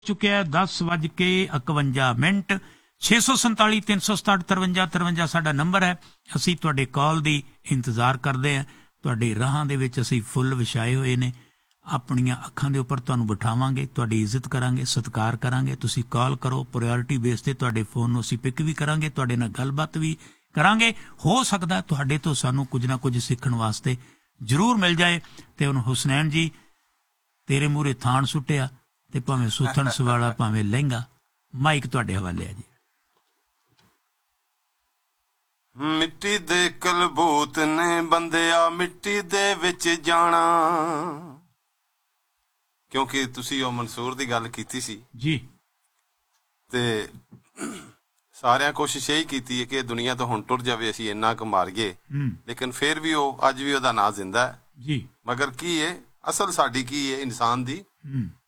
ਚੁੱਕਿਆ 10:51 647 367 53 53 ਸਾਡਾ ਨੰਬਰ ਹੈ। ਅਸੀਂ ਤੁਹਾਡੇ ਕਾਲ ਦੀ ਇੰਤਜ਼ਾਰ ਕਰਦੇ ਹਾਂ। ਤੁਹਾਡੇ ਰਾਹਾਂ ਦੇ ਵਿੱਚ ਅਸੀਂ ਫੁੱਲ ਵਿਛਾਏ ਹੋਏ ਨੇ। ਆਪਣੀਆਂ ਅੱਖਾਂ ਦੇ ਉੱਪਰ ਤੁਹਾਨੂੰ ਬਿਠਾਵਾਂਗੇ, ਤੁਹਾਡੀ ਇੱਜ਼ਤ ਕਰਾਂਗੇ, ਸਤਿਕਾਰ ਕਰਾਂਗੇ। ਤੁਸੀਂ ਕਾਲ ਕਰੋ, ਪ੍ਰਾਇਓਰਟੀ ਬੇਸ ਤੇ ਤੁਹਾਡੇ ਫੋਨ ਨੂੰ ਅਸੀਂ ਪਿਕ ਵੀ ਕਰਾਂਗੇ, ਤੁਹਾਡੇ ਨਾਲ ਗੱਲਬਾਤ ਵੀ ਕਰਾਂਗੇ। ਹੋ ਸਕਦਾ ਤੁਹਾਡੇ ਤੋਂ ਸਾਨੂੰ ਕੁਝ ਨਾ ਕੁਝ ਸਿੱਖਣ ਵਾਸਤੇ ਜ਼ਰੂਰ ਮਿਲ ਜਾਏ। ਤੇ ਹੁਣ ਹੁਸਨੈਨ ਜੀ ਤੇਰੇ ਮੂਹਰੇ ਥਾਣ ਸੁੱਟਿਆ ਤੇ ਭਾਵੇਂ ਸੁੱਥਣ ਸਵਾਲਾ ਭਾਵੇਂ ਲਹਿੰਗਾ, ਮਾਈਕ ਤੁਹਾਡੇ ਹਵਾਲੇ ਹੈ ਜੀ। ਮਿੱਟੀ ਦੇ ਕਲਬੂਤ ਨੇ ਬੰਦਿਆ ਮਿੱਟੀ ਦੇ ਵਿੱਚ ਜਾਣਾ। ਕਿਉਂਕਿ ਤੁਸੀਂ ਉਹ ਮਨਸੂਰ ਦੀ ਗੱਲ ਕੀਤੀ ਸੀ ਜੀ, ਤੇ ਸਾਰਿਆਂ ਕੋਸ਼ਿਸ਼ ਇਹੀ ਕੀਤੀ ਹੈ ਕਿ ਦੁਨੀਆ ਤੋਂ ਹੁਣ ਟੁਰ ਜਾਵੇ, ਅਸੀਂ ਇੰਨਾ ਕੁ ਮਾਰੀਏ, ਲੇਕਿਨ ਫਿਰ ਵੀ ਉਹ ਅੱਜ ਵੀ ਉਹਦਾ ਨਾਂ ਜ਼ਿੰਦਾ ਹੈ ਜੀ। ਮਗਰ ਕੀ ਹੈ ਅਸਲ ਸਾਡੀ ਕੀ ਹੈ ਇਨਸਾਨ ਦੀ